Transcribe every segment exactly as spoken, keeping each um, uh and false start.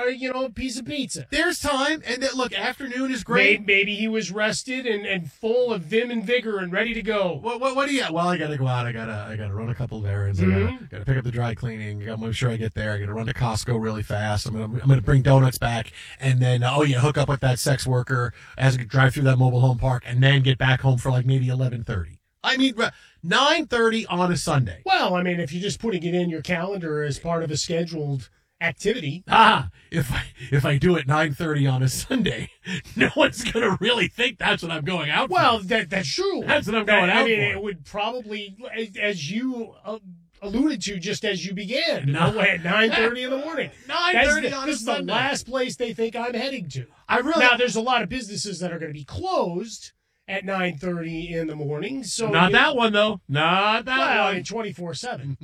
uh, you know, a piece of pizza. There's time, and that, look, afternoon is great. Maybe, maybe he was rested and, and full of vim and vigor and ready to go. What, what, what do you? Well, I got to go out. I got to I got to run a couple of errands. Mm-hmm. I got to pick up the dry cleaning. I got to make sure I get there. I got to run to Costco really fast. I'm gonna I'm gonna bring donuts back, and then uh, oh yeah, hook up with that sex worker as I drive through that mobile home park, and then get back home for like maybe eleven thirty. I mean, nine thirty on a Sunday. Well, I mean, if you're just putting it in your calendar as part of a scheduled activity. Ah, if I if I do it nine thirty on a Sunday, no one's gonna really think that's what I'm going out well, for. Well, that that's true. That's what I'm going that, out I mean, for. it would probably, as you uh, alluded to just as you began, No. no. at nine thirty in the morning. nine thirty on a This is Sunday. the last place they think I'm heading to. I really Now, there's a lot of businesses that are going to be closed at nine thirty in the morning. So not you, that one though. Not that well, one. twenty-four seven.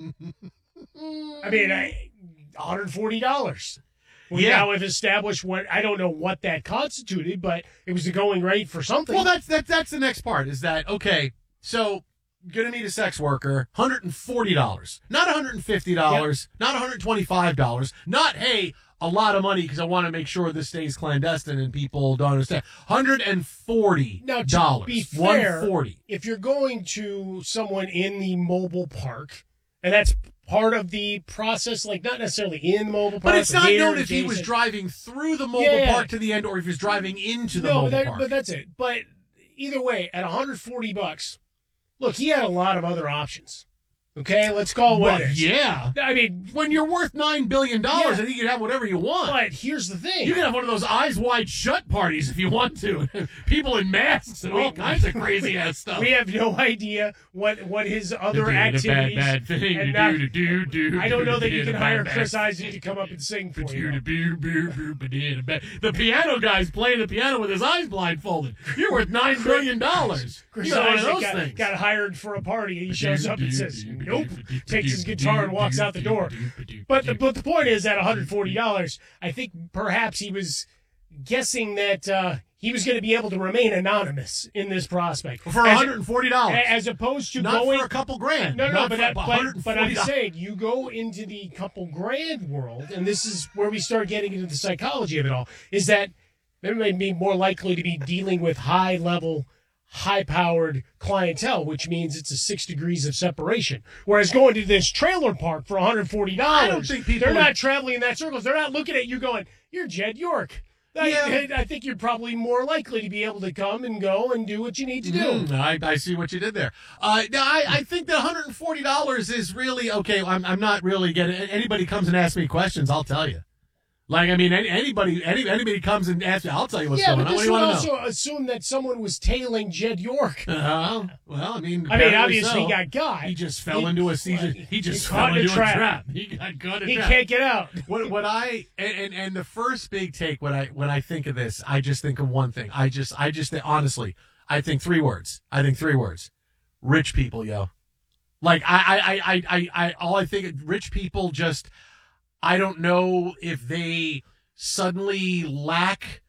I mean, I, one hundred forty dollars. We Yeah. now have established what, I don't know what that constituted, but it was the going rate for something. Well, that's that's that's the next part. Is that okay? So gonna meet a sex worker, one hundred forty dollars, not one hundred fifty dollars, not one hundred twenty-five dollars, not hey. A lot of money because I want to make sure this stays clandestine and people don't understand. one hundred forty dollars. Now, to be fair, one hundred forty dollars. If you're going to someone in the mobile park, and that's part of the process, like not necessarily in the mobile park. But it's not here, known if he was adjacent. driving through the mobile Yeah. park to the end or if he was driving into the no, mobile but, that, park. but that's it. But either way, at one hundred forty bucks, look, he had a lot of other options. Okay, let's call it what Well, it is. yeah. I mean, When you're worth nine billion dollars, Yeah. I think you can have whatever you want. but here's the thing. You can have one of those eyes wide shut parties if you want to. People in masks and all kinds of crazy ass stuff. We have no idea what what his other Did a activities. bad, bad thing and to not- do, to do, do, I don't know that you did can a hire bad, Chris bad Isaac to come up and sing for thing. you. Boo, boo, boo, boo, did a bad- The piano guy's playing the piano with his eyes blindfolded. You're worth nine billion dollars. Chris You got one of Isaac those got, things. got hired for a party. He shows up and says, "Nope." Takes his guitar and walks out the door. But the, but the point is, at one hundred forty dollars, I think perhaps he was guessing that uh, he was going to be able to remain anonymous in this prospect For As- one hundred forty dollars. as opposed to Not going for a couple grand. No, no, Not but, for that, but, but I'm one hundred forty dollars. saying you go into the couple grand world, and this is where we start getting into the psychology of it all, is that they may be more likely to be dealing with high-level, high-powered clientele, which means it's a six degrees of separation. Whereas going to this trailer park for one hundred forty dollars, I don't think people they're are- not traveling in that circles. They're not looking at you going, "You're Jed York." I, Yeah. I think you're probably more likely to be able to come and go and do what you need to do. Mm, I, I see what you did there. Uh, no, I, I think that one hundred forty dollars is really okay. I'm, I'm not really getting. Anybody comes and asks me questions, I'll tell you. Like, I mean, any, anybody, any, anybody comes and asks me, I'll tell you what's Yeah, going but on. What this do you would want to know? also assume that someone was tailing Jed York. Uh, well, I mean, I mean, apparently obviously so. he got got. He just fell He- into a season. he- He just he caught fell in a into a trap. trap. He got caught in a He trap. can't get out. What, what I and, and and the first big take when I when I think of this, I just think of one thing. I just I just think, honestly, I think three words. I think three words. Rich people, yo. Like I I I I, I, I all I think rich people just I don't know if they suddenly lack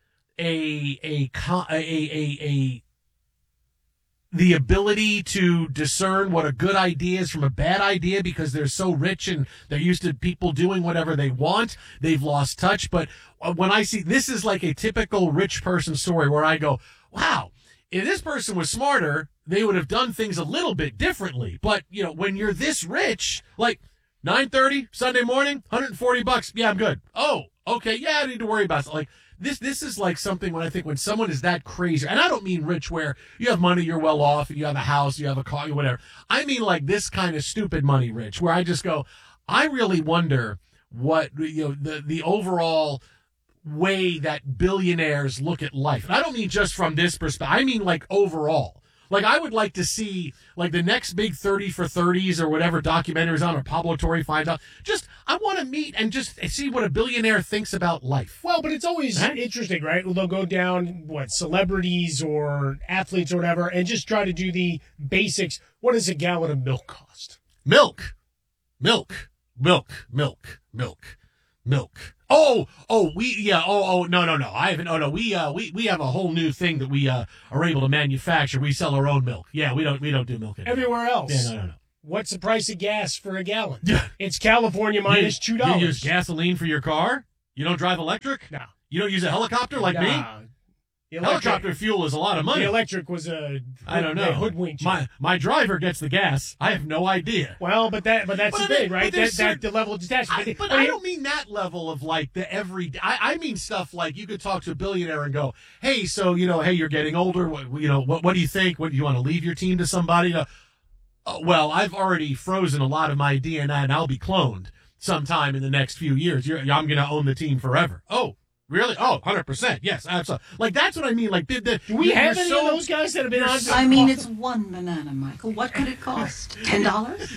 a a co- a a, a the ability to discern what a good idea is from a bad idea because they're so rich and they're used to people doing whatever they want. They've lost touch. But when I see this is like a typical rich person story where I go, wow, if this person was smarter, they would have done things a little bit differently. But, you know, when you're this rich, like nine thirty Sunday morning, one hundred forty bucks. Yeah, I'm good. Oh, okay. Yeah, I don't need to worry about it. Like, This this is like something when I think when someone is that crazy, and I don't mean rich where you have money, you're well off, and you have a house, you have a car, whatever. I mean like this kind of stupid money rich, where I just go, I really wonder what you know the the overall way that billionaires look at life. And I don't mean just from this perspective. I mean like overall. Like, I would like to see, like, the next big thirty for thirties or whatever documentaries on, or Pablo Torre finds out. Just, I want to meet and just see what a billionaire thinks about life. Well, but it's always Huh? interesting, right? They'll go down, what, celebrities or athletes or whatever, and just try to do the basics. What does a gallon of milk cost? Milk. Milk. Milk. Milk. Milk. Milk. Oh, oh, we, yeah, oh, oh, no, no, no. I haven't, oh, no, we, uh, we, we have a whole new thing that we, uh, are able to manufacture. We sell our own milk. Yeah, we don't, we don't do milk anymore. Everywhere else. Yeah, no, no, no. What's the price of gas for a gallon? Yeah. It's California minus two You dollars. use gasoline for your car? You don't drive electric? No. You don't use a helicopter like me? Nah. The electric, Helicopter fuel is a lot of money. the electric was a I don't know. hoodwinked you. My my driver gets the gas. I have no idea. Well, but that but that's But the I thing, mean- right? but there's That, that certain- the level of detachment. I, but But I here- don't mean that level of like the every. I, I mean stuff like you could talk to a billionaire and go, "Hey, so you know, hey, you're getting older. What you know, what what do you think? What do you want to leave your team to somebody?" Uh, uh, well, I've already frozen a lot of my D N A, and I'll be cloned sometime in the next few years. You're, I'm going to own the team forever. Oh. Really? Oh, one hundred percent. Yes, absolutely. Like, that's what I mean. Like, did the. do we you're have any so, of those guys that have been on? I mean, it's one banana, Michael. What could it cost? Ten dollars?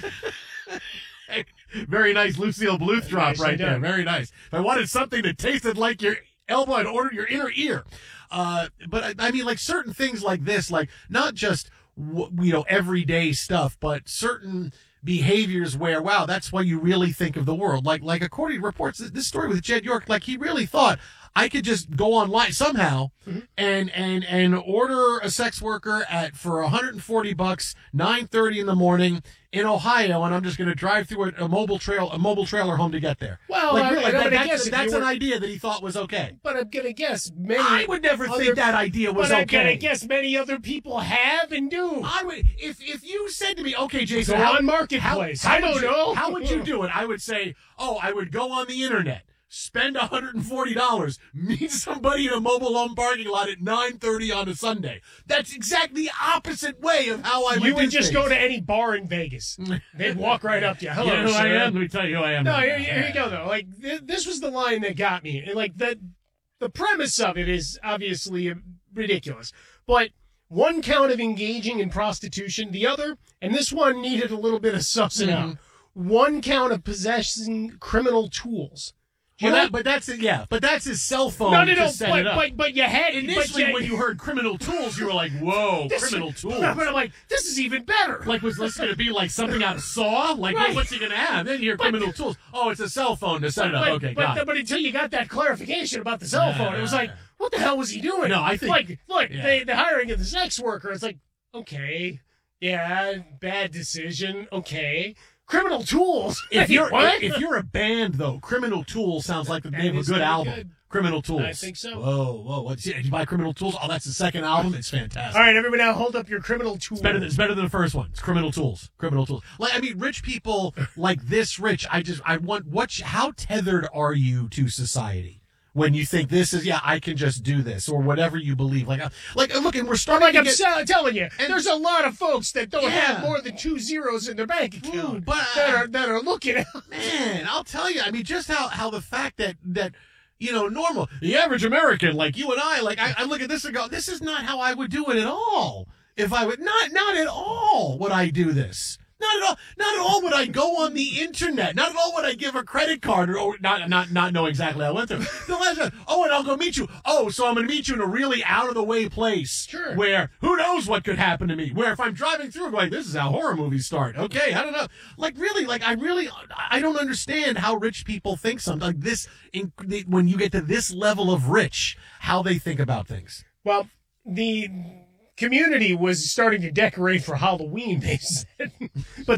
Very nice Lucille Bluth drop Nicely right there. done. Very nice. If I wanted something that tasted like your elbow, I'd order your inner ear. Uh, but I, I mean, like certain things like this, like not just, w- you know, everyday stuff, but certain behaviors where, wow, that's why you really think of the world. Like, like according to reports, this story with Jed York, like he really thought I could just go online somehow Mm-hmm. and and and order a sex worker at for one hundred forty bucks, nine thirty in the morning in Ohio, and I'm just going to drive through a, a mobile trail, a mobile trailer home to get there. Well, like, I- really, I'm that- gonna that's, guess if that's you an were- idea that he thought was okay. But I'm gonna guess many. I would never other, think that idea was but I'm okay. gonna guess many other people have and do. I would if if you said to me, okay, Jason, Go how, on Marketplace. how I would don't you- know. How would you do it? I would say, oh, I would go on the internet, spend one hundred forty dollars, meet somebody in a mobile home parking lot at nine thirty on a Sunday. That's exactly the opposite way of how I would You would do just things. go to any bar in Vegas. They'd walk right up to you. Hello, You know who sir. I am? Let me tell you who I am. No, right here, now. here you go though. Like th- this was the line that got me. And like the the premise of it is obviously uh, ridiculous. But one count of engaging in prostitution, the other, and this one needed a little bit of sussing Mm-hmm. out. One count of possessing criminal tools. Do you Well, know- that, but that's it. Yeah, but that's his cell phone no, no, to no. set But, it up. but but you had Initially, but you, when you heard criminal tools, you were like, "Whoa, this- criminal tools!" But I'm like, this is even better. Like, was this going to be like something out of Saw? Like, Right. what, what's he going to have? Then you hear But- criminal tools. Oh, it's a cell phone to set it up. But, Okay, but, got it. but until you got that clarification about the cell Yeah, phone, it was yeah, like, yeah. what the hell was he doing? No, I think- like, look, yeah. they, the hiring of the sex worker. It's like, okay, yeah, bad decision. Okay, criminal tools. If you're what? if you're a band though, Criminal Tools sounds like the That name of a is good pretty album. good. Criminal Tools. I think so. Whoa, whoa! What's did you buy Criminal Tools? Oh, that's the second album. It's fantastic. All right, everyone, now hold up your criminal tool. It's better, than, it's better than the first one. It's Criminal Tools. Criminal Tools. Like I mean, rich people like this rich. I just I want what? How tethered are you to society when you think this is yeah I can just do this or whatever you believe? Like uh, like uh, look, and we're starting Like to I'm get. sa- telling you, and- there's a lot of folks that don't Yeah. have more than two zeros in their bank account Ooh, but, uh, that are that are looking at. Man, I'll tell you. I mean, just how how the fact that that you know normal the average American like you and I like I, I look at this and go, this is not how I would do it at all. If I would not not at all would I do this. Not at all. Not at all would I go on the internet. Not at all would I give a credit card or, or not not not know exactly how I went through. The last time, oh, and I'll go meet you. Oh, so I'm going to meet you in a really out of the way place. Sure. Where who knows what could happen to me? Where if I'm driving through, I'm like, this is how horror movies start. Okay, I don't know. Like really, like I really, I don't understand how rich people think. Something like this, in, when you get to this level of rich, how they think about things. Well, the community was starting to decorate for Halloween, they said. But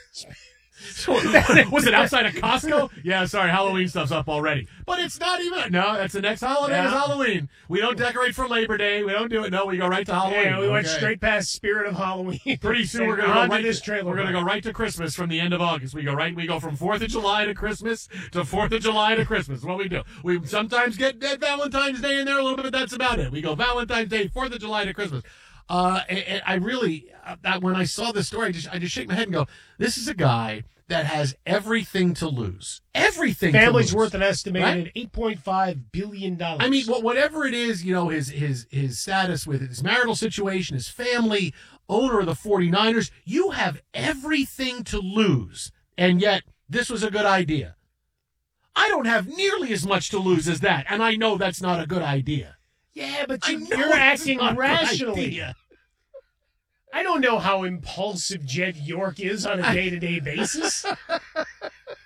Was it outside of Costco? Yeah, sorry, Halloween stuff's up already. But it's not even. No, that's the next holiday Yeah. is Halloween. We don't decorate for Labor Day. We don't do it. No, we go right to Halloween. yeah, we went Okay. straight past Spirit of Halloween. Pretty soon And we're gonna on go right to this to, trailer. We're gonna park. go right to Christmas from the end of August. We go right. We go from Fourth of July to Christmas to Fourth of July to Christmas. What we do? We sometimes get get Valentine's Day in there a little bit, but that's about it. We go Valentine's Day, Fourth of July to Christmas. Uh, and, and I really, uh, that when I saw this story, I just I just shake my head and go, this is a guy that has everything to lose. Everything. Family's to lose. worth an estimated Right? eight point five billion dollars. I mean, wh- whatever it is, you know, his his his status with his marital situation, his family, owner of the 49ers, you have everything to lose. And yet, this was a good idea. I don't have nearly as much to lose as that, and I know that's not a good idea. yeah, but I you, know you're it's acting not a good rationally. idea. I don't know how impulsive Jed York is on a day-to-day basis. I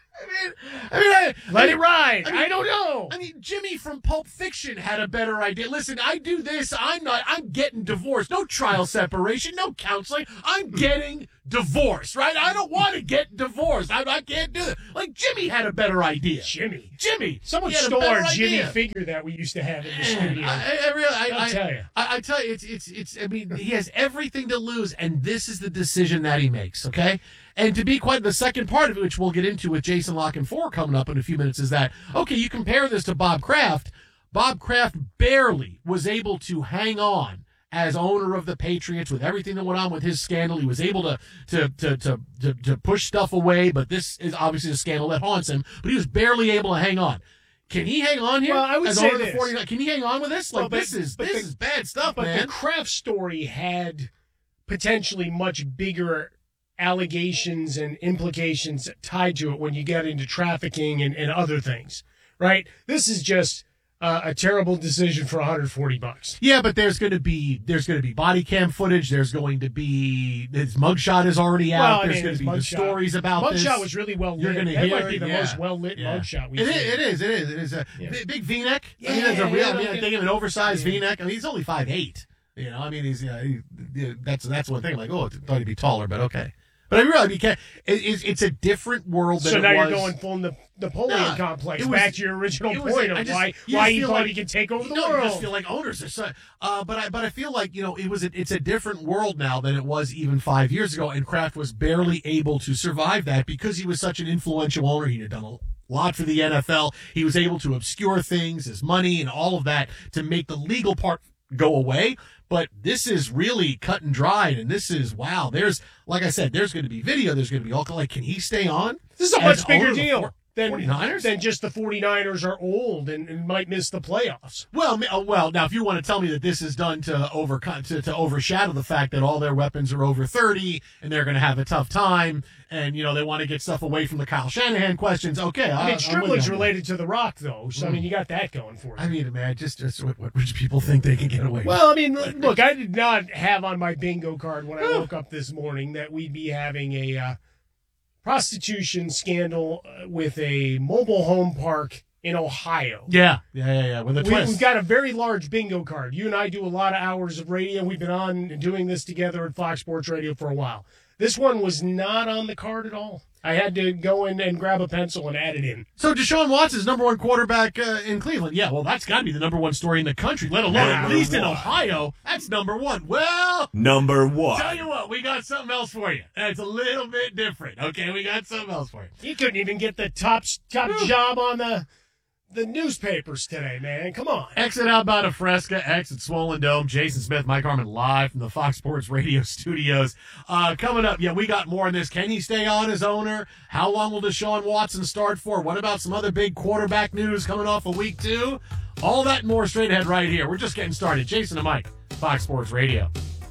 mean, I mean, I, Let I mean, it ride. I mean- I don't know. I mean, Jimmy from Pulp Fiction had a better idea. Listen, I do this. I'm not. I'm getting divorced. No trial separation. No counseling. I'm getting divorced. Right? I don't want to get divorced. I, I can't do it. Like Jimmy had a better idea. Jimmy. Jimmy. Someone he had a stole better our Jimmy idea. figure that we used to have in the Man, studio. I, I really, I, I'll I tell you. I, I tell you, it's, it's, it's. I mean, he has everything to lose, and this is the decision that he makes. Okay, and to be quite the second part of it, which we'll get into with Jason Lock and four coming up in a few minutes, is that okay? You compare this to Bob Kraft. Bob Kraft barely was able to hang on as owner of the Patriots with everything that went on with his scandal. He was able to to to to to, to push stuff away, but this is obviously a scandal that haunts him. But he was barely able to hang on. Can he hang on here? Well, I would as say owner of the this. forty-nine? Can he hang on with this? Like Well, but- this is but this the- is bad stuff, But man. the Kraft story had potentially much bigger allegations and implications tied to it when you get into trafficking and, and other things, right? This is just uh, a terrible decision for one hundred forty bucks. Yeah, but there's going to be there's going to be body cam footage. There's going to be his mugshot is already out. Well, I there's mean, going his to be the mugshot- stories about this. Mugshot was really well You're lit. gonna That hear might be it, the yeah. most well lit Yeah. mugshot we've It is, seen. it is. It is. It is a Yeah. big, big V-neck. I Yeah, mean, that's a real. yeah, I mean, I okay. think of an oversized Yeah. V-neck. I mean, he's only five eight. You know, I mean, he's yeah. He, yeah, that's that's one thing. Like, oh, I thought he'd be taller, but okay. But I really, because it, it's it's a different world than So it now was. you're going full Na- Napoleon No, complex. it was- Back to your original it was- point I of just- why you why just he feel thought like- he could take over the no, world. You just feel like owners are so. Uh, but I but I feel like you know it was a, it's a different world now than it was even five years ago, and Kraft was barely able to survive that because he was such an influential owner. He had done a lot for the N F L. He was able to obscure things, his money, and all of that to make the legal part go away. But this is really cut and dried, and this is wow. There's like I said, there's going to be video. There's going to be all like, can he stay on? This is a as much bigger owner of the deal four- than, 49ers? than just the 49ers are old and, and might miss the playoffs. Well, ma- oh, well, now if you want to tell me that this is done to over to, to overshadow the fact that all their weapons are over thirty and they're going to have a tough time, and you know they want to get stuff away from the Kyle Shanahan questions, okay. I I, mean, I'm with Stribling's you. related to The Rock, though, so I mean, you got that going for you. I mean, man, just just what, what rich people think they can get away with. Well, I mean, look, I did not have on my bingo card when I woke up this morning that we'd be having a uh, prostitution scandal uh, with a mobile home park in Ohio. Yeah, yeah, yeah, yeah. With a We, twist. we've got a very large bingo card. You and I do a lot of hours of radio. We've been on and doing this together at Fox Sports Radio for a while. This one was not on the card at all. I had to go in and grab a pencil and add it in. So Deshaun Watson's number one quarterback uh, in Cleveland. Yeah, well, that's got to be the number one story in the country, let alone at Number least in one. Ohio. That's number one. Well, Number one. tell you what, we got something else for you. That's a little bit different. Okay, we got something else for you. You couldn't even get the top top job on the the newspapers today, man. Come on. Exit outbound of Fresca, exit Swollen Dome. Jason Smith, Mike Harmon live from the Fox Sports Radio studios. Uh, coming up, yeah, we got more on this. Can he stay on as owner? How long will Deshaun Watson start for? What about some other big quarterback news coming off of week two? All that and more straight ahead right here. We're just getting started. Jason and Mike, Fox Sports Radio.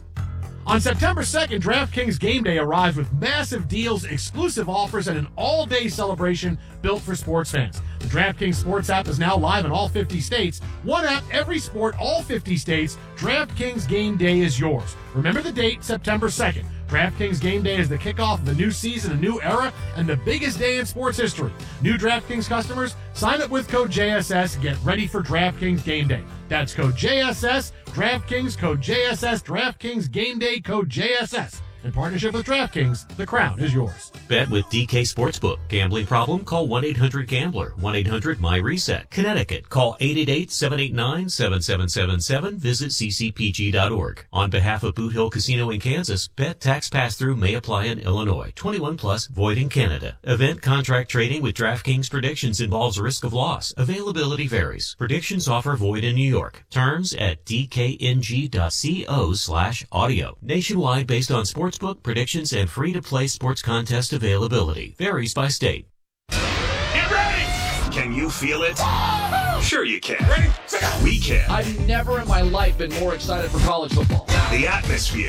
On September second, DraftKings Game Day arrives with massive deals, exclusive offers, and an all-day celebration built for sports fans. The DraftKings Sports app is now live in all fifty states. One app, every sport, all fifty states. DraftKings Game Day is yours. Remember the date, September second. DraftKings Game Day is the kickoff of the new season, a new era, and the biggest day in sports history. New DraftKings customers, sign up with code J S S. Get ready for DraftKings Game Day. That's code J S S. DraftKings, code J S S. DraftKings Game Day, code J S S. In partnership with DraftKings, the crown is yours. Bet with D K Sportsbook. Gambling problem? Call one eight hundred gambler. one eight hundred my reset. Connecticut. Call eight eight eight, seven eight nine, seven seven seven seven. Visit c c p g dot org. On behalf of Boot Hill Casino in Kansas, bet tax pass-through may apply in Illinois. twenty-one plus, void in Canada. Event contract trading with DraftKings predictions involves risk of loss. Availability varies. Predictions offer void in New York. Terms at d k n g dot co slash audio. Nationwide based on sportsbook predictions and free-to-play sports contest availability. Varies by state. Get ready! Can you feel it? Sure you can. Ready? We can. I've never in my life been more excited for college football. The atmospheres,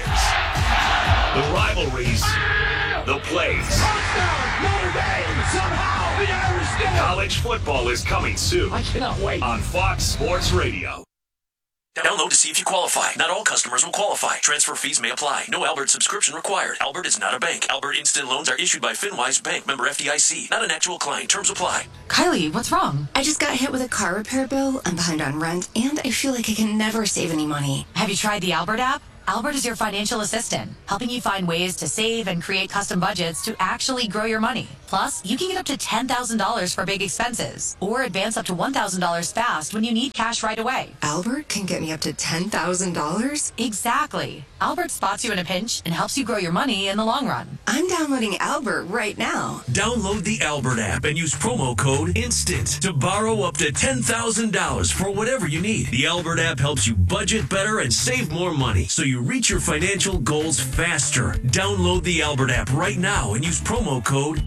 the rivalries, the plays. Notre Dame, somehow the Irish did. College football is coming soon I cannot wait. on Fox Sports Radio. Download to see if you qualify. Not all customers will qualify. Transfer fees may apply. No Albert subscription required. Albert is not a bank. Albert Instant Loans are issued by FinWise Bank, member F D I C. Not an actual client. Terms apply. Kylie, what's wrong? I just got hit with a car repair bill. I'm behind on rent, and I feel like I can never save any money. Have you tried the Albert app? Albert is your financial assistant, helping you find ways to save and create custom budgets to actually grow your money. Plus, you can get up to ten thousand dollars for big expenses, or advance up to one thousand dollars fast when you need cash right away. Albert can get me up to ten thousand dollars? Exactly. Albert spots you in a pinch and helps you grow your money in the long run. I'm downloading Albert right now. Download the Albert app and use promo code INSTANT to borrow up to ten thousand dollars for whatever you need. The Albert app helps you budget better and save more money, so you reach your financial goals faster. Download the Albert app right now and use promo code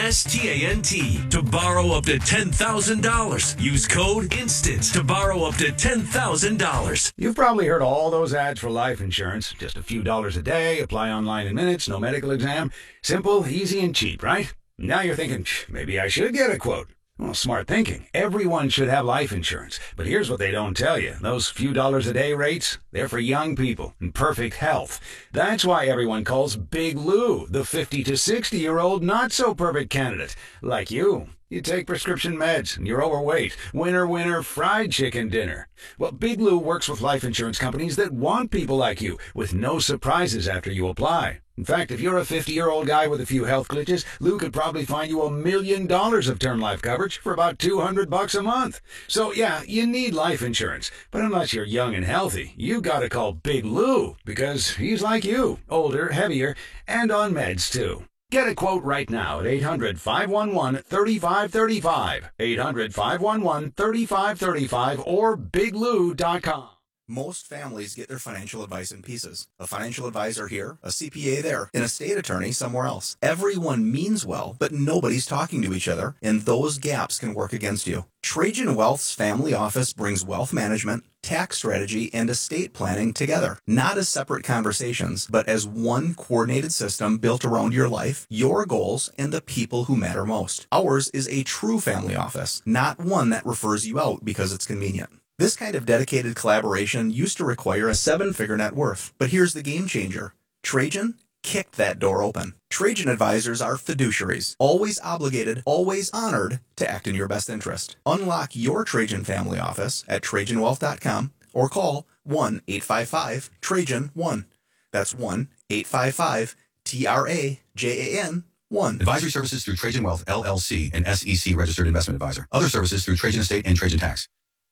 INSTANT to borrow up to ten thousand dollars. Use code INSTANT to borrow up to ten thousand dollars. You've probably heard all those ads for life insurance. Just a few dollars a day, apply online in minutes, no medical exam. Simple, easy, and cheap, right? Now you're thinking, maybe I should get a quote. Well, smart thinking. Everyone should have life insurance. But here's what they don't tell you. Those few dollars a day rates, they're for young people in perfect health. That's why everyone calls Big Lou the fifty to sixty-year-old not-so-perfect candidate. Like you. You take prescription meds, and you're overweight. Winner, winner, fried chicken dinner. Well, Big Lou works with life insurance companies that want people like you, with no surprises after you apply. In fact, if you're a fifty-year-old guy with a few health glitches, Lou could probably find you a million dollars of term life coverage for about two hundred bucks a month. So, yeah, you need life insurance. But unless you're young and healthy, you gotta call Big Lou, because he's like you, older, heavier, and on meds, too. Get a quote right now at eight hundred, five one one, three five three five, eight hundred, five one one, three five three five, or big lou dot com. Most families get their financial advice in pieces. A financial advisor here, a C P A there, an estate attorney somewhere else. Everyone means well, but nobody's talking to each other, and those gaps can work against you. Trajan Wealth's family office brings wealth management, tax strategy, and estate planning together. Not as separate conversations, but as one coordinated system built around your life, your goals, and the people who matter most. Ours is a true family office, not one that refers you out because it's convenient. This kind of dedicated collaboration used to require a seven-figure net worth, but here's the game changer. Trajan kicked that door open. Trajan advisors are fiduciaries, always obligated, always honored to act in your best interest. Unlock your Trajan family office at Trajan Wealth dot com or call one eight five five Trajan one. That's one eight five five T R A J A N one. Advisory services through Trajan Wealth, L L C, an S E C registered investment advisor. Other services through Trajan Estate and Trajan Tax.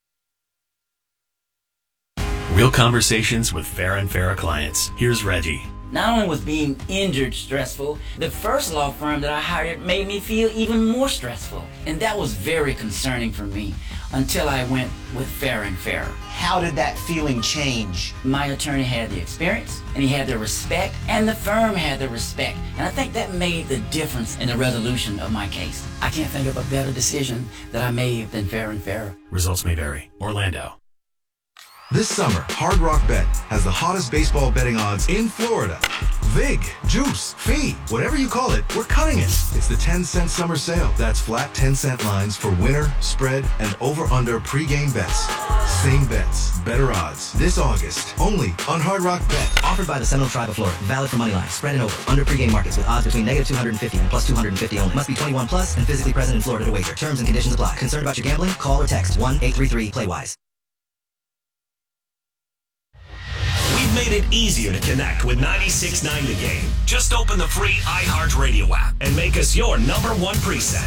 Real conversations with Farah and Farah clients. Here's Reggie. Not only was being injured stressful, the first law firm that I hired made me feel even more stressful. And that was very concerning for me until I went with Farah and Farah. How did that feeling change? My attorney had the experience, and he had the respect, and the firm had the respect. And I think that made the difference in the resolution of my case. I can't think of a better decision that I made than Farah and Farah. Results may vary. Orlando. This summer, Hard Rock Bet has the hottest baseball betting odds in Florida. Vig, juice, fee, whatever you call it, we're cutting it. It's the ten cent summer sale. That's flat ten cent lines for winner, spread, and over-under pregame bets. Same bets, better odds. This August, only on Hard Rock Bet. Offered by the Seminole Tribe of Florida. Valid for money line, spread and over. Under pregame markets with odds between negative two hundred fifty and plus two hundred fifty only. Must be twenty-one plus and physically present in Florida to wager. Terms and conditions apply. Concerned about your gambling? Call or text one eight three three play wise. We've made it easier to connect with ninety-six point nine The Game. Just open the free iHeartRadio app and make us your number one preset.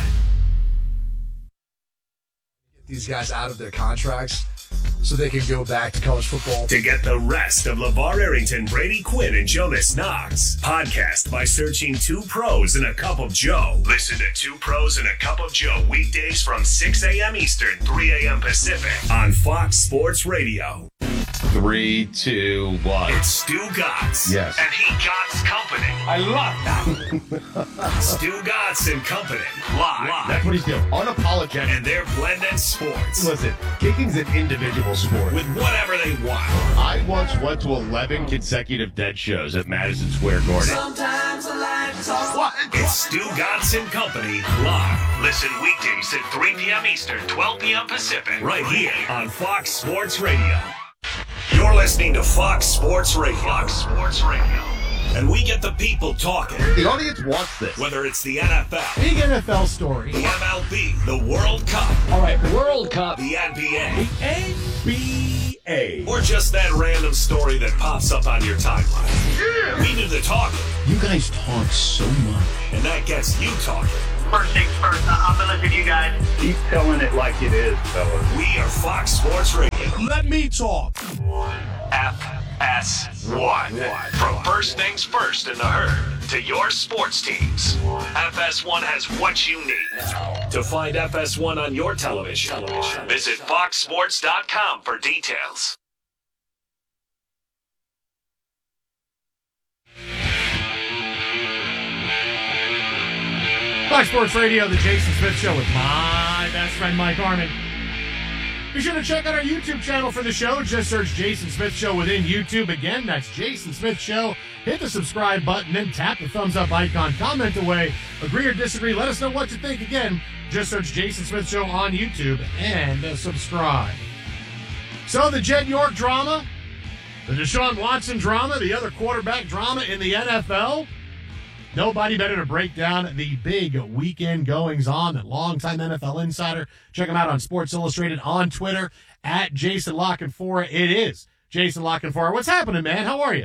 Get these guys out of their contracts so they can go back to college football. To get the rest of LeVar Arrington, Brady Quinn, and Jonas Knox, podcast by searching Two Pros and a Cup of Joe. Listen to Two Pros and a Cup of Joe weekdays from six a.m. Eastern, three a.m. Pacific on Fox Sports Radio. Three, two, one. It's Stu Gotts. Yes. And he Gotts Company. I love that. Stu Gotts and Company. Live. Live. That's what he's doing. Unapologetic. And they're blending sports. Listen, kicking's an individual sport. With whatever they want. I once went to eleven consecutive dead shows at Madison Square Garden. Sometimes I like to talk. What? It's Stu Gotts and Company live. Listen weekdays at three p.m. Eastern, twelve p.m. Pacific. Right here on Fox Sports Radio. You're listening to Fox Sports Radio. Fox Sports Radio. And we get the people talking. The audience wants this. Whether it's the N F L, Big N F L story. the M L B, the World Cup, All right, World Cup. the N B A, N B A. or just that random story that pops up on your timeline. Yeah. We do the talking, You guys talk so much. and that gets you talking. First things first, I'm gonna listen to you guys. Keep telling it like it is, fellas. We are Fox Sports Radio. Let me talk. F S one. From first things first in the herd to your sports teams, F S one has what you need. To find F S one on your television, visit fox sports dot com for details. Fox Sports Radio, the Jason Smith Show with my best friend Mike Harmon. Be sure to check out our YouTube channel for the show. Just search Jason Smith Show within YouTube. Again, that's Jason Smith Show. Hit the subscribe button, then tap the thumbs up icon. Comment away. Agree or disagree. Let us know what you think. Again, just search Jason Smith Show on YouTube and uh, subscribe. So the Jed York drama, the Deshaun Watson drama, the other quarterback drama in the N F L. Nobody better to break down the big weekend goings-on than longtime N F L insider. Check him out on Sports Illustrated, on Twitter, at Jason Lockenfora. It is Jason Lockenfora. What's happening, man? How are you?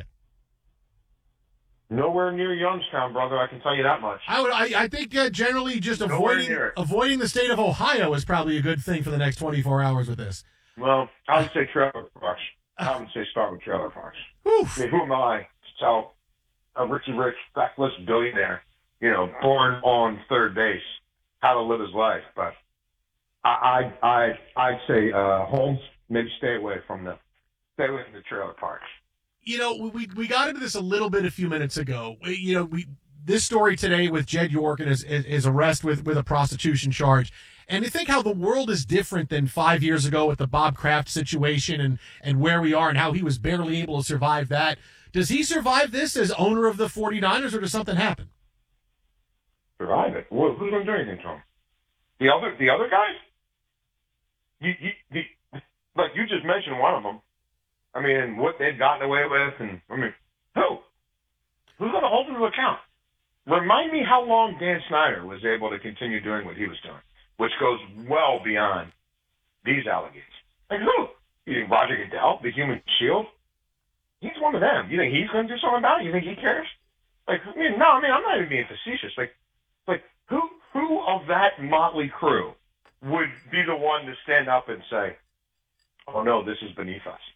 Nowhere near Youngstown, brother. I can tell you that much. I would. I, I think uh, generally just Nowhere avoiding near it. avoiding the state of Ohio is probably a good thing for the next twenty-four hours with this. Well, I would say Trailer Fox. I would say start with Trailer Fox. Oof. I mean, who am I to tell a Richie Rich, feckless billionaire, you know, born on third base, how to live his life? But I, I, I I'd say uh, Holmes, maybe stay away from the stay away from the trailer parks. You know, we we got into this a little bit a few minutes ago. We- You know, we this story today with Jed York and his, his, his arrest with, with a prostitution charge. And to think how the world is different than five years ago with the Bob Kraft situation and, and where we are and how he was barely able to survive that. Does he survive this as owner of the 49ers, or does something happen? Survive it. Well, who's going to do anything to him? The other, the other guys? You, you, the, like you just mentioned one of them. I mean, what they've gotten away with, and I mean, who? Who's going to hold them to account? Remind me how long Dan Snyder was able to continue doing what he was doing, which goes well beyond these allegations. Like who? You think Roger Goodell, the Human Shield? He's one of them. You think he's going to do something about it? You think he cares? Like, I mean, no, I mean, I'm not even being facetious. Like, like who, who of that motley crew would be the one to stand up and say, "Oh no, this is beneath us"?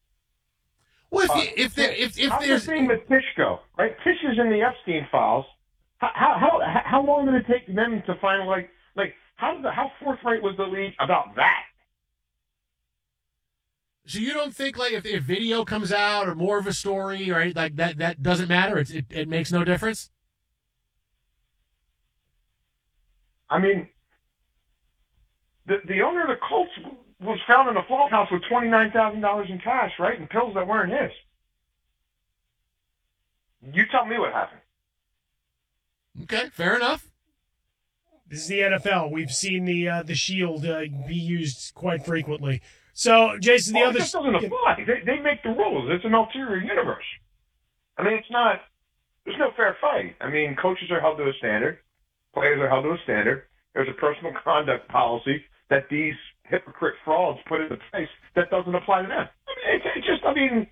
Well, if Uh, you- if there- if- if how's there's- the thing with Tisch go? Right, Tisch is in the Epstein files. How how how, how long did it take them to find like like how the, how forthright was the league about that? So you don't think like if, if video comes out or more of a story, right? Like that that doesn't matter. It's, it it makes no difference. I mean, the the owner of the Colts was found in a flop house with twenty nine thousand dollars in cash, right, and pills that weren't his. You tell me what happened. Okay, fair enough. This is the N F L. We've seen the uh, the shield uh, be used quite frequently. So, Jason, the Well, other it just doesn't apply. They, they make the rules. It's an ulterior universe. I mean, it's not. There's no fair fight. I mean, coaches are held to a standard. Players are held to a standard. There's a personal conduct policy that these hypocrite frauds put into place that doesn't apply to them. I mean, it, it just. I mean,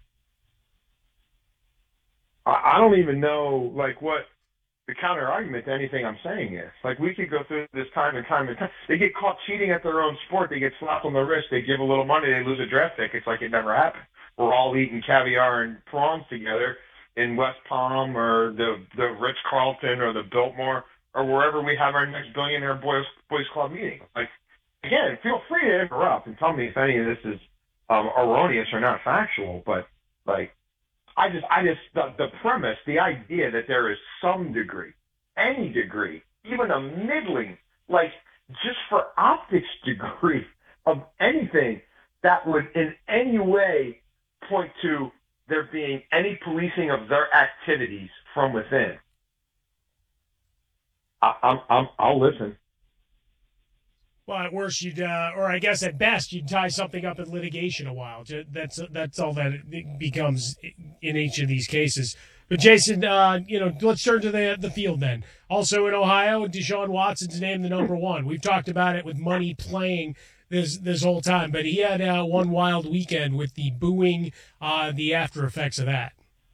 I, I don't even know like what the counter argument to anything I'm saying is. Like, we could go through this time and time and time. They get caught cheating at their own sport. They get slapped on the wrist. They give a little money. They lose a draft pick. It's like it never happened. We're all eating caviar and prawns together in West Palm or the the Ritz-Carlton or the Biltmore or wherever we have our next billionaire boys boys club meeting. Like, again, feel free to interrupt and tell me if any of this is um, erroneous or not factual. But like, I just, I just, the, the premise, the idea that there is some degree, any degree, even a middling, like just for optics degree of anything that would in any way point to there being any policing of their activities from within. I, I'm, I'm, I'll listen. Well, at worst, you'd, uh, or I guess at best, you'd tie something up in litigation a while. That's that's all that it becomes in each of these cases. But Jason, uh, you know, let's turn to the the field then. Also in Ohio, Deshaun Watson's named the number one. We've talked about it with money playing this this whole time, but he had uh, one wild weekend with the booing, uh, the after effects of that.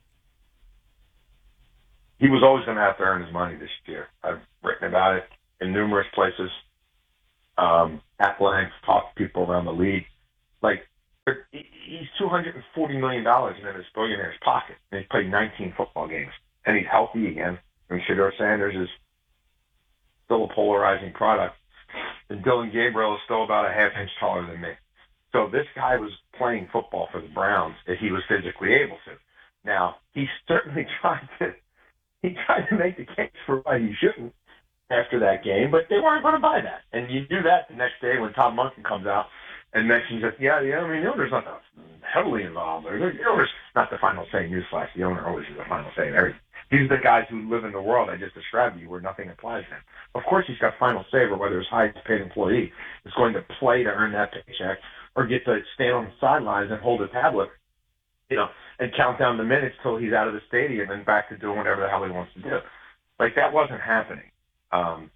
He was always going to have to earn his money this year. I've written about it in numerous places. Um, at length, talked to people around the league. Like, he's two hundred forty million dollars in his billionaire's pocket, and he's played nineteen football games, and he's healthy again. And Shedeur Sanders is still a polarizing product, and Dylan Gabriel is still about a half inch taller than me. So this guy was playing football for the Browns if he was physically able to. Now, he certainly tried to he tried to make the case for why he shouldn't after that game, but they weren't going to buy that. And you do that the next day when Tom Monken comes out and mentions that, yeah, the I mean, the owner's not heavily involved. Or the owner's not the final say. Newsflash, the owner always is the final say in everything. These are the guys who live in the world I just described to you where nothing applies to him. Of course he's got final say over whether his highest paid employee is going to play to earn that paycheck or get to stand on the sidelines and hold a tablet, you know, and count down the minutes till he's out of the stadium and back to doing whatever the hell he wants to do. Like, that wasn't happening. Um,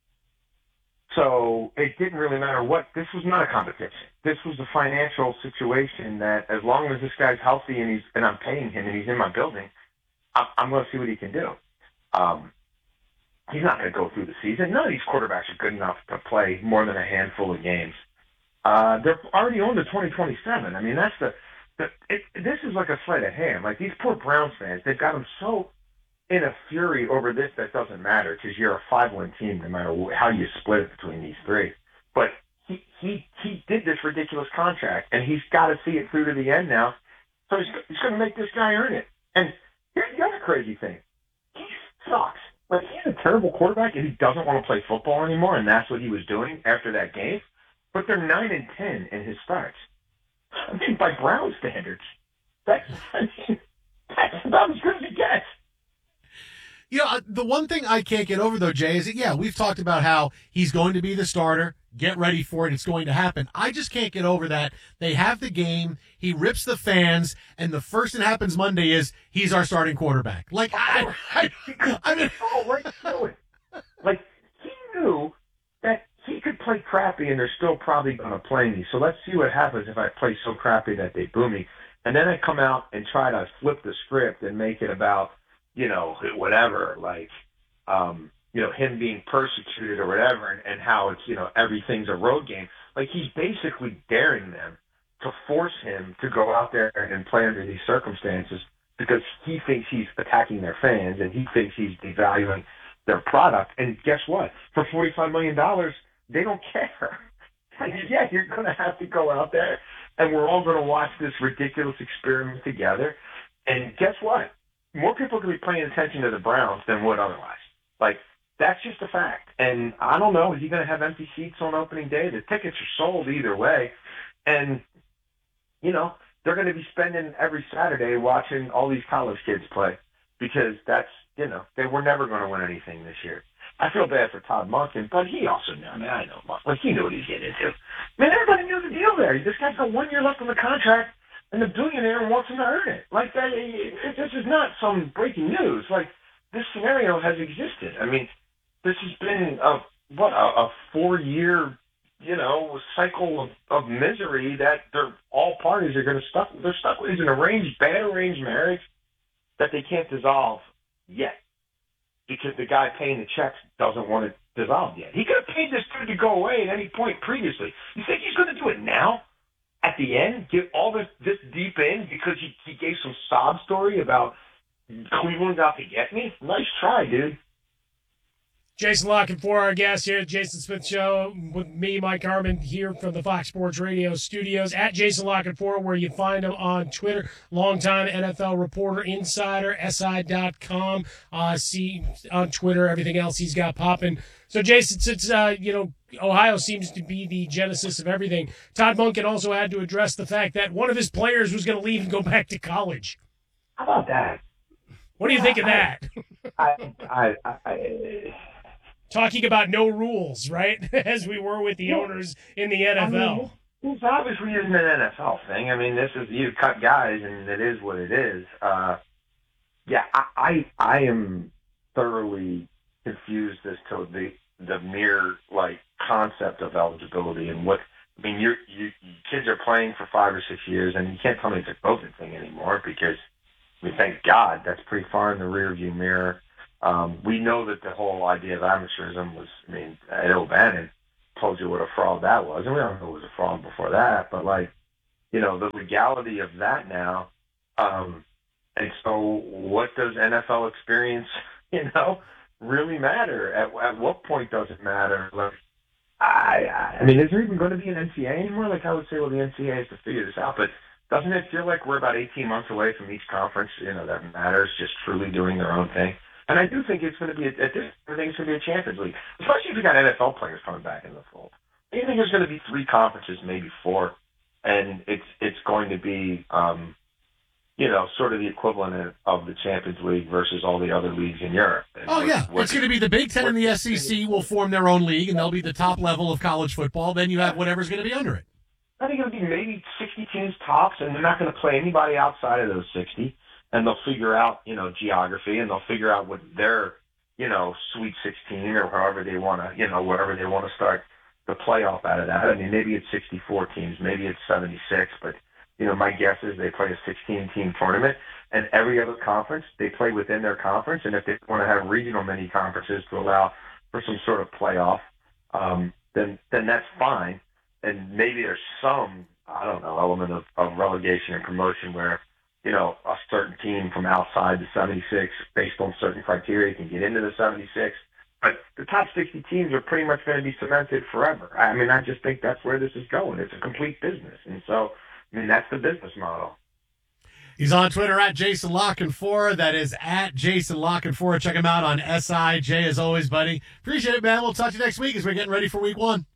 so it didn't really matter what. This was not a competition. This was a financial situation that as long as this guy's healthy and he's and I'm paying him and he's in my building, I'm, I'm going to see what he can do. Um, he's not going to go through the season. None of these quarterbacks are good enough to play more than a handful of games. Uh, they're already on to twenty twenty-seven. I mean, that's the, the it, this is like a sleight of hand. Like, these poor Browns fans, they've got them so in a fury over this that doesn't matter because you're a five-win team no matter how you split it between these three. But he he he did this ridiculous contract, and he's got to see it through to the end now. So he's, he's going to make this guy earn it. And here's the other crazy thing. He sucks. Like, he's a terrible quarterback, and he doesn't want to play football anymore, and that's what he was doing after that game. But they're nine and ten in his starts. I mean, by Brown standards, that's, I mean, that's about as good as it gets. You know, the one thing I can't get over, though, Jay, is that, yeah, we've talked about how he's going to be the starter. Get ready for it. It's going to happen. I just can't get over that. They have the game. He rips the fans, and the first that happens Monday is he's our starting quarterback. Like, I, I, I mean, oh, right through it. Like, he knew that he could play crappy, and they're still probably going to play me. So let's see what happens if I play so crappy that they boo me. And then I come out and try to flip the script and make it about, you know, whatever, like, um, you know, him being persecuted or whatever, and, and how it's, you know, everything's a road game. Like, he's basically daring them to force him to go out there and play under these circumstances because he thinks he's attacking their fans and he thinks he's devaluing their product. And guess what? For forty-five million dollars, they don't care. Yeah, you're going to have to go out there, and we're all going to watch this ridiculous experiment together. And guess what? More people could be paying attention to the Browns than would otherwise. Like, that's just a fact. And I don't know, is he going to have empty seats on opening day? The tickets are sold either way. And, you know, they're going to be spending every Saturday watching all these college kids play because that's, you know, they were never going to win anything this year. I feel bad for Todd Monken, but he also knew. I mean, I know Monken. Like, he knew what he was getting into. Man, everybody knew the deal there. This guy's got one year left on the contract, and the billionaire wants him to earn it. Like, that, it, it, this is not some breaking news. Like, this scenario has existed. I mean, this has been a what a, a four-year, you know, cycle of, of misery that they're all parties are going to stuck. They're stuck with. It's an arranged, bad arranged marriage that they can't dissolve yet because the guy paying the checks doesn't want it dissolved yet. He could have paid this dude to go away at any point previously. You think he's going to do it now? At the end, get all this this deep in because he, he gave some sob story about Cleveland's out to get me? Nice try, dude. Jason Lockett for our guest here at Jason Smith Show with me, Mike Harmon, here from the Fox Sports Radio studios at Jason Lockett for, where you find him on Twitter. Longtime N F L reporter, insider, S I dot com. Uh, see on Twitter everything else he's got popping. So, Jason, since uh, you know Ohio seems to be the genesis of everything, Todd Monken also had to address the fact that one of his players was going to leave and go back to college. How about that? What do you think of that? I, I, I, I talking about no rules, right? As we were with the Yeah. owners in the N F L. I mean, it's obviously isn't an N F L thing. I mean, this is you cut guys, and it is what it is. Uh, yeah, I, I I am thoroughly confused as to the the mere like concept of eligibility and what. I mean, you're, you kids are playing for five or six years, and you can't tell me it's a COVID thing anymore because, I mean, thank God that's pretty far in the rearview mirror. Um, we know that the whole idea of amateurism was, I mean, Ed O'Bannon told you what a fraud that was, and we don't know it was a fraud before that, but, like, you know, the legality of that now, um, and so what does N F L experience, you know, really matter? At, at what point does it matter? Like, I, I mean, is there even going to be an N C A A anymore? Like, I would say, well, the N C A A has to figure this out, but doesn't it feel like we're about eighteen months away from each conference, you know, that matters, just truly doing their own thing? And I do think it's going to be, at this, I think it's going to be a Champions League, especially if you got N F L players coming back into the fold. I think there's going to be three conferences, maybe four, and it's it's going to be, um, you know, sort of the equivalent of the Champions League versus all the other leagues in Europe. And Oh, we're- yeah. we're- It's going to be the Big Ten and the S E C will form their own league, and they'll be the top level of college football. Then you have whatever's going to be under it. I think it'll be maybe sixty teams tops, and they're not going to play anybody outside of those sixty. And they'll figure out, you know, geography, and they'll figure out what their, you know, Sweet sixteen or however they want to, you know, wherever they want to start the playoff out of that. I mean, maybe it's sixty-four teams, maybe it's seventy-six, but, you know, my guess is they play a sixteen-team tournament, and every other conference, they play within their conference, and if they want to have regional mini conferences to allow for some sort of playoff, um, then then that's fine. And maybe there's some, I don't know, element of, of relegation and promotion where, you know, a certain team from outside the seventy-six, based on certain criteria, can get into the seventy-six. But the top sixty teams are pretty much going to be cemented forever. I mean, I just think that's where this is going. It's a complete business. And so, I mean, that's the business model. He's on Twitter at Jason Lockenfora. That is at Jason Lockenfora. Check him out on S I J as always, buddy. Appreciate it, man. We'll talk to you next week as we're getting ready for week one.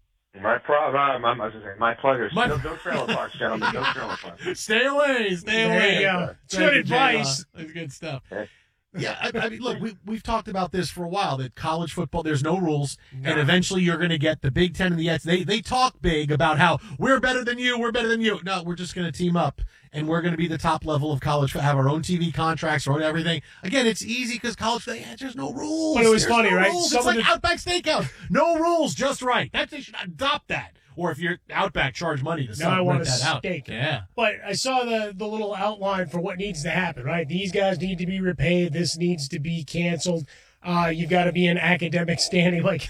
My problem. Uh, my, my, my pleasure. My- no, no trailer parks, gentlemen. No trailer parks. Stay away. Stay There away. you go. It's Thank good you, J-Law. advice. That's good stuff. Yeah, I, I mean, look, we, we've talked about this for a while, that college football, there's no rules, and eventually you're going to get the Big Ten and the S. They, they talk big about how we're better than you, we're better than you. No, we're just going to team up, and we're going to be the top level of college, have our own T V contracts, or everything. Again, it's easy because college, yeah, there's no rules. But it was There's funny, no right? rules. Some It's of like the- Outback Steakhouse. No rules, just right. That, they should adopt that. Or if you're Outback, charge money to Now sell I want a that out. steak. Yeah. But I saw the, the little outline for what needs to happen, right? These guys need to be repaid. This needs to be canceled. Uh, you've got to be in academic standing. Like,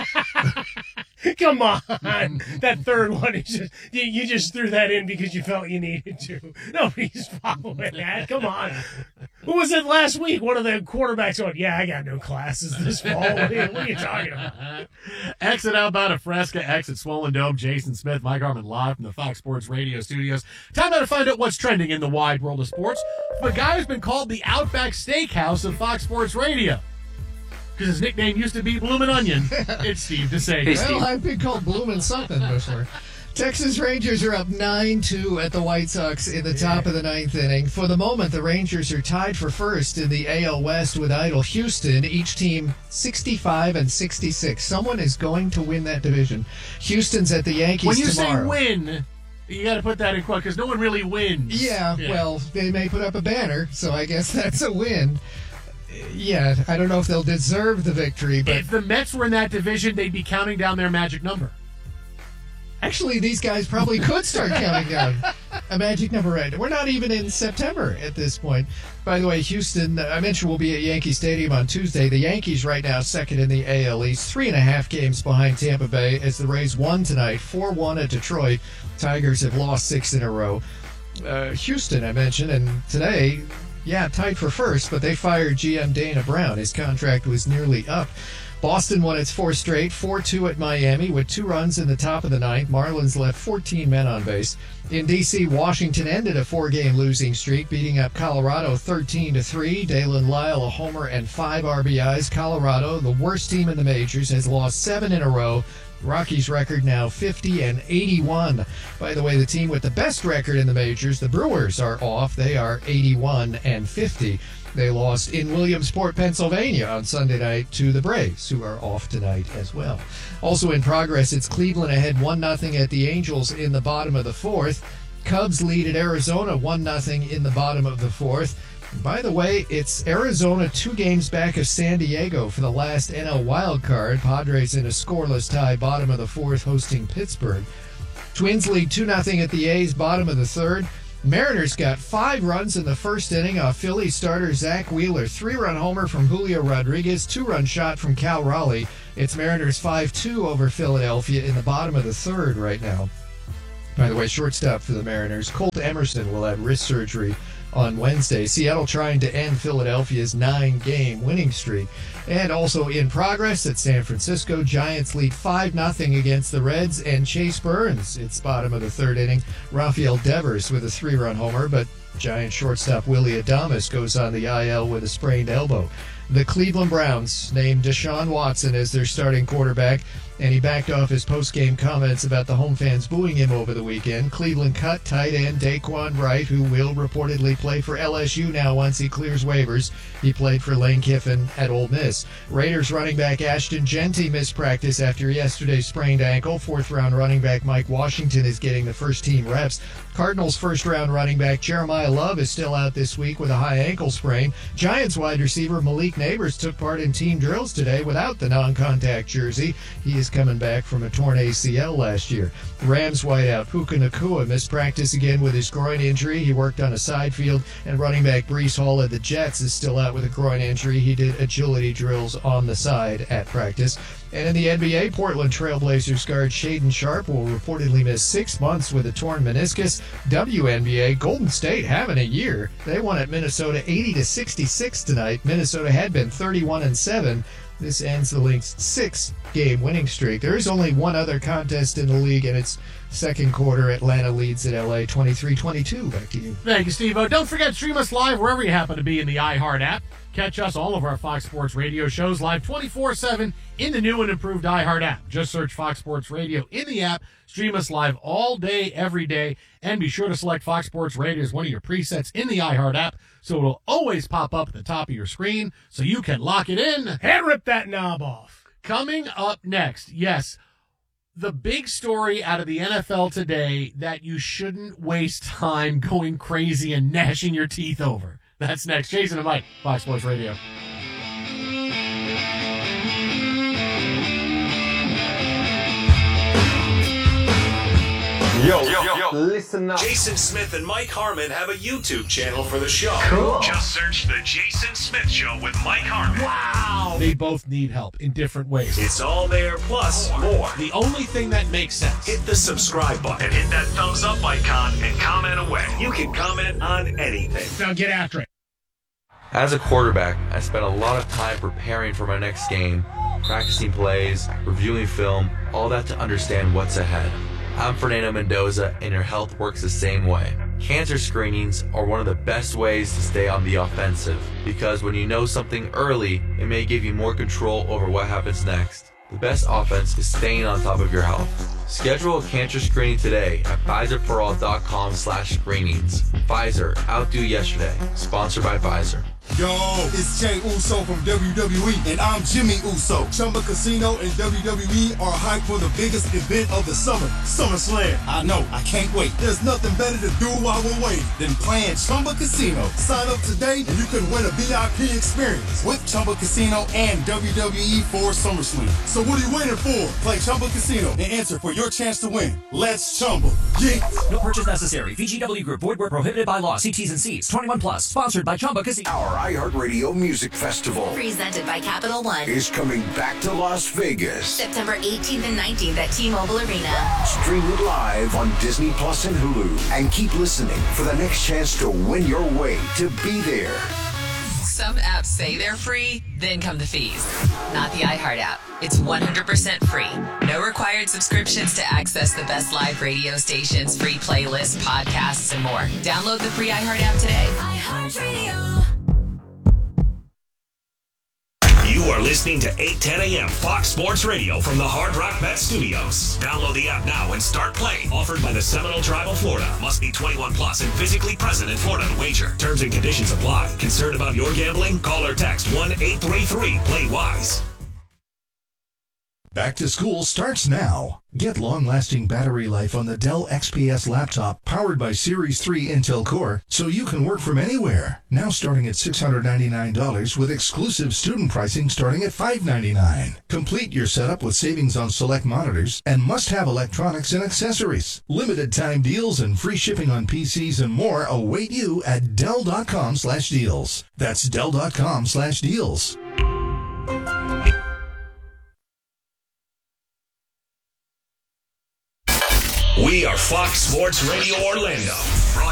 come on. That third one, is just, you, you just threw that in because you felt you needed to. Nobody's following that. Come on. Who was it last week? One of the quarterbacks going, yeah, I got no classes this fall. What are you, what are you talking about? Exit outbound of Fresca, exit Swollen Dome. Jason Smith, Mike Harmon live from the Fox Sports Radio studios. Time now to find out what's trending in the wide world of sports. The guy who's been called the Outback Steakhouse of Fox Sports Radio, because his nickname used to be Bloomin' Onion. It's Steve DeSager. Well, I've been called Bloomin' something before. Texas Rangers are up nine two at the White Sox in the top of the ninth inning. For the moment, the Rangers are tied for first in the A L West with idle Houston, each team sixty-five and sixty-six. Someone is going to win that division. Houston's at the Yankees When you tomorrow. say win, you got to put that in quote, because no one really wins. Yeah, well, they may put up a banner, so I guess that's a win. Yeah, I don't know if they'll deserve the victory, but If the Mets were in that division, they'd be counting down their magic number. actually, these guys probably could start counting down a magic number right. We're not even in September at this point. By the way, Houston, I mentioned we'll be at Yankee Stadium on Tuesday. The Yankees right now second in the A L East, three and a half games behind Tampa Bay as the Rays won tonight, four one at Detroit. Tigers have lost six in a row. Uh, Houston, I mentioned, and today, yeah, tied for first, but they fired G M Dana Brown. His contract was nearly up. Boston won its fourth straight, four two at Miami with two runs in the top of the ninth. Marlins left fourteen men on base. In D C, Washington ended a four-game losing streak, beating up Colorado thirteen to three. Dalen Lyle, a homer and five R B Is. Colorado, the worst team in the majors, has lost seven in a row. Rockies' record now fifty and eighty-one. By the way, the team with the best record in the majors, the Brewers, are off. They are eighty-one and fifty. They lost in Williamsport, Pennsylvania on Sunday night to the Braves, who are off tonight as well. Also in progress, it's Cleveland ahead one nothing at the Angels in the bottom of the fourth. Cubs lead at Arizona one nothing in the bottom of the fourth. By the way, it's Arizona two games back of San Diego for the last N L wildcard. Padres in a scoreless tie, bottom of the fourth, hosting Pittsburgh. Twins lead two nothing at the A's, bottom of the third. Mariners got five runs in the first inning off Philly starter Zach Wheeler. Three-run homer from Julio Rodriguez, two-run shot from Cal Raleigh. It's Mariners five two over Philadelphia in the bottom of the third right now. By the way, shortstop for the Mariners, Colt Emerson, will have wrist surgery on Wednesday. Seattle trying to end Philadelphia's nine-game winning streak. And also in progress at San Francisco, Giants lead five nothing against the Reds, and Chase Burns, it's bottom of the third inning. Rafael Devers with a three-run homer, but Giant shortstop Willie Adames goes on the I L with a sprained elbow. The Cleveland Browns named Deshaun Watson as their starting quarterback, and he backed off his post-game comments about the home fans booing him over the weekend. Cleveland cut tight end Daquan Wright, who will reportedly play for L S U now once he clears waivers. He played for Lane Kiffin at Ole Miss. Raiders running back Ashton Genty missed practice after yesterday's sprained ankle. Fourth-round running back Mike Washington is getting the first-team reps. Cardinals first-round running back Jeremiah Love is still out this week with a high ankle sprain. Giants wide receiver Malik Neighbors took part in team drills today without the non-contact jersey. He is coming back from a torn A C L last year. Rams wideout Puka Nacua missed practice again with his groin injury. He worked on a side field, and running back Breece Hall of the Jets is still out with a groin injury. He did agility drills on the side at practice. And in the N B A, Portland Trailblazers guard Shaedon Sharpe will reportedly miss six months with a torn meniscus. W N B A, Golden State having a year. They won at Minnesota eighty to sixty-six tonight. Minnesota had been thirty-one and seven. This ends the Lynx' six-game winning streak. There is only one other contest in the league, and it's second quarter. Atlanta leads at L A twenty-three twenty-two. Back to you. Thank you, Steve-O. Don't forget to stream us live wherever you happen to be in the iHeart app. Catch us, all of our Fox Sports Radio shows, live twenty-four seven in the new and improved iHeart app. Just search Fox Sports Radio in the app. Stream us live all day, every day. And be sure to select Fox Sports Radio as one of your presets in the iHeart app, so it'll always pop up at the top of your screen so you can lock it in. And rip that knob off. Coming up next, yes, the big story out of the N F L today that you shouldn't waste time going crazy and gnashing your teeth over. That's next. Jason and Mike, Fox Sports Radio. Yo, yo, yo, listen up. Jason Smith and Mike Harmon have a YouTube channel for the show. Cool. Just search The Jason Smith Show with Mike Harmon. Wow. They both need help in different ways. It's all there, plus more. The only thing that makes sense. Hit the subscribe button and hit that thumbs up icon and comment away. You can comment on anything. Now get after it. As a quarterback, I spent a lot of time preparing for my next game, practicing plays, reviewing film, all that to understand what's ahead. I'm Fernando Mendoza, and your health works the same way. Cancer screenings are one of the best ways to stay on the offensive, because when you know something early, it may give you more control over what happens next. The best offense is staying on top of your health. Schedule a cancer screening today at Pfizer For All dot com slash screenings. Pfizer, outdo yesterday. Sponsored by Pfizer. Yo, it's Jay Uso from W W E, and I'm Jimmy Uso. Chumba Casino and W W E are hyped for the biggest event of the summer, SummerSlam. I know, I can't wait. There's nothing better to do while we're waiting than playing Chumba Casino. Sign up today and you can win a V I P experience with Chumba Casino and W W E for SummerSlam. So what are you waiting for? Play Chumba Casino and answer for your chance to win. Let's Chumba. Yeah. No purchase necessary. V G W Group. Void where prohibited by law. See T's and C's. twenty-one plus. Sponsored by Chumba Casino. Our iHeartRadio Music Festival, Presented by Capital One, is coming back to Las Vegas. September eighteenth and nineteenth at T-Mobile Arena. Stream it live on Disney Plus and Hulu. And keep listening for the next chance to win your way to be there. Some apps say they're free, then come the fees. Not the iHeart app. It's one hundred percent free. No required subscriptions to access the best live radio stations, free playlists, podcasts, and more. Download the free iHeart app today. iHeartRadio. You are listening to eight ten a.m. Fox Sports Radio from the Hard Rock Bet Studios. Download the app now and start playing. Offered by the Seminole Tribe of Florida. Must be twenty-one plus and physically present in Florida to wager. Terms and conditions apply. Concerned about your gambling? Call or text one eight three three play wise. Back to school starts now. Get long-lasting battery life on the Dell X P S laptop powered by Series three Intel Core so you can work from anywhere. Now starting at six hundred ninety-nine dollars with exclusive student pricing starting at five hundred ninety-nine dollars. Complete your setup with savings on select monitors and must-have electronics and accessories. Limited time deals and free shipping on P Cs and more await you at Dell.com slash deals. That's Dell.com slash deals. We are Fox Sports Radio Orlando,